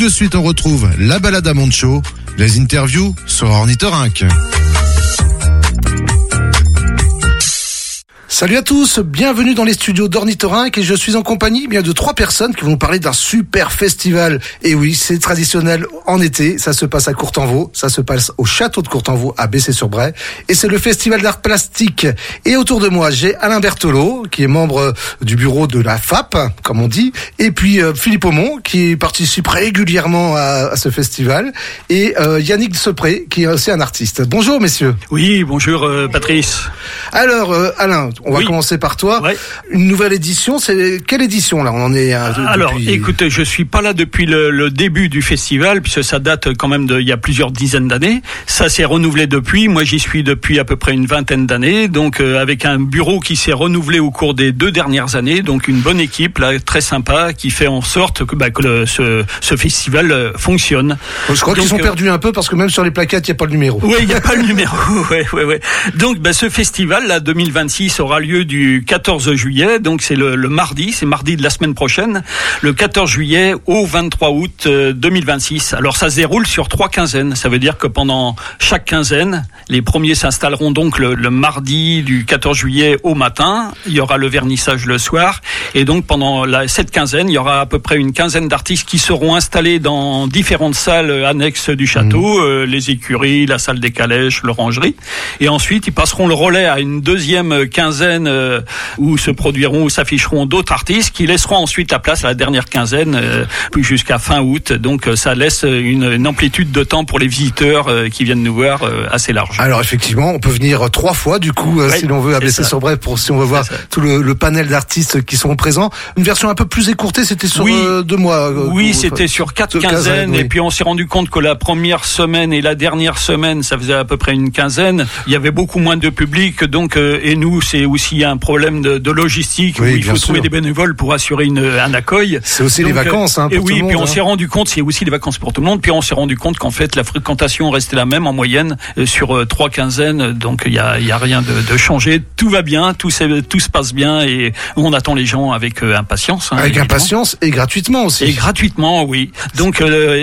de suite, on retrouve la balade à Moncho, les interviews sur Ornithorynque. Salut à tous, bienvenue dans les studios d'Ornithorynque et je suis en compagnie de 3 personnes qui vont nous parler d'un super festival. Et oui, c'est traditionnel en été, ça se passe à Courtenvaux, ça se passe au château de Courtenvaux à Bessay-sur-Bray et c'est le festival d'art plastique. Et autour de moi, j'ai Alain Berthelot qui est membre du bureau de la FAP, comme on dit, et puis Philippe Aumont qui participe régulièrement à ce festival et Yannick Sepré qui est aussi un artiste. Bonjour messieurs. Oui, bonjour Patrice. Alors Alain, on va commencer par toi. Ouais. Une nouvelle édition, c'est quelle édition là? On en est Alors, écoutez, je suis pas là depuis le début du festival, puisque ça date quand même il y a plusieurs dizaines d'années. Ça s'est renouvelé depuis. Moi, j'y suis depuis à peu près une vingtaine d'années, donc avec un bureau qui s'est renouvelé au cours des 2 dernières années. Donc une bonne équipe là, très sympa, qui fait en sorte que ce festival fonctionne. Je crois qu'ils sont perdus un peu parce que même sur les plaquettes, il y a pas le numéro. Oui, il y a pas le numéro. Ouais. Donc ce festival là 2026 aura lieu du 14 juillet, donc c'est le mardi, c'est mardi de la semaine prochaine, le 14 juillet au 23 août 2026. Alors ça se déroule sur 3 quinzaines, ça veut dire que pendant chaque quinzaine, les premiers s'installeront donc le mardi du 14 juillet au matin, il y aura le vernissage le soir, et donc pendant cette quinzaine, il y aura à peu près une quinzaine d'artistes qui seront installés dans différentes salles annexes du château, les écuries, la salle des calèches, l'orangerie, et ensuite ils passeront le relais à une deuxième quinzaine où s'afficheront d'autres artistes qui laisseront ensuite la place à la dernière quinzaine puis jusqu'à fin août. Donc ça laisse une amplitude de temps pour les visiteurs qui viennent nous voir assez large. Alors effectivement, on peut venir 3 fois du coup si l'on veut à Bessay-sur-Bray si on veut voir tout le panel d'artistes qui sont présents. Une version un peu plus écourtée, c'était sur 2 mois. C'était sur 4 quinzaines et puis on s'est rendu compte que la première semaine et la dernière semaine, ça faisait à peu près une quinzaine. Il y avait beaucoup moins de public, donc et nous c'est aussi un problème de logistique où il faut trouver des bénévoles pour assurer un accueil. C'est aussi les vacances pour tout le monde. Puis on s'est rendu compte, c'est aussi les vacances pour tout le monde, puis on s'est rendu compte qu'en fait la fréquentation restait la même en moyenne sur 3 quinzaines, donc il y a rien de changé, tout va bien, tout se passe bien et on attend les gens avec impatience. Avec impatience et gratuitement aussi. Et gratuitement, oui. Donc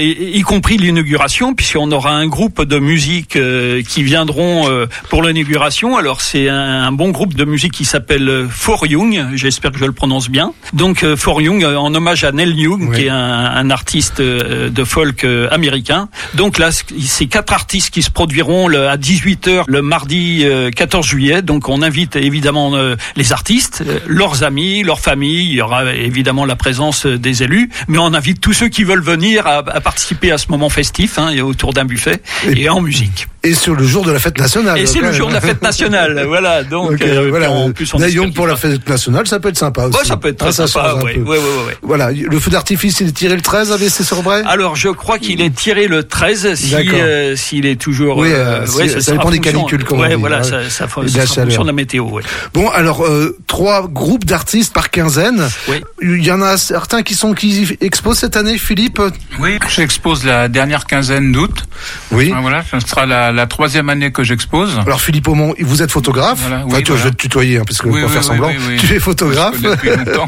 y compris l'inauguration, puisqu'on aura un groupe de musique qui viendront pour l'inauguration. Alors c'est un bon groupe de musique qui s'appelle For Young, j'espère que je le prononce bien. Donc For Young en hommage à Neil Young, qui est un artiste de folk américain. Donc là, c'est 4 artistes qui se produiront à 18h le mardi 14 juillet. Donc on invite évidemment les artistes, leurs amis, leurs familles. Il y aura évidemment la présence des élus, mais on invite tous ceux qui veulent venir à participer à ce moment festif autour d'un buffet et en musique. Et sur le jour de la fête nationale. Et c'est le jour de la fête nationale, voilà. Donc en plus Neil Young pour la fête nationale, ça peut être sympa aussi. Ça peut être très sympa, oui. Voilà, le feu d'artifice, il est tiré le 13 à Bessay-sur-Bray. Alors je crois qu'il est tiré le 13 s'il est toujours. Ça dépend des canicules, comme on dit. Voilà, ça fonction de la météo. Ouais. Bon, alors 3 groupes d'artistes par quinzaine. Oui. Il y en a certains qui exposent cette année, Philippe. Oui, j'expose la dernière quinzaine d'août. Oui. Voilà, ce sera la 3e année que j'expose. Alors Philippe Aumont, vous êtes photographe. Voilà, je vais te tutoyer parce que pour faire semblant. Tu es photographe. Depuis longtemps.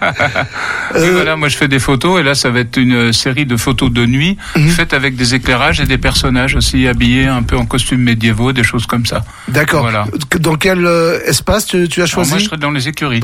Voilà, moi je fais des photos et là ça va être une série de photos de nuit faites avec des éclairages et des personnages aussi habillés un peu en costumes médiévaux, des choses comme ça. D'accord. Voilà. Dans quel espace tu as choisi? Alors moi je serai dans les écuries.